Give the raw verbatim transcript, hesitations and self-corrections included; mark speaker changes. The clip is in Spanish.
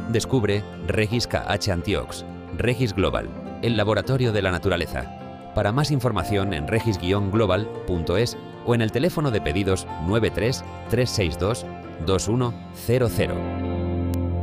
Speaker 1: Descubre Regis K H Antiox, Regis Global, el laboratorio de la naturaleza. Para más información en regis guion global punto es o en el teléfono de pedidos nueve tres tres seis dos dos uno cero cero.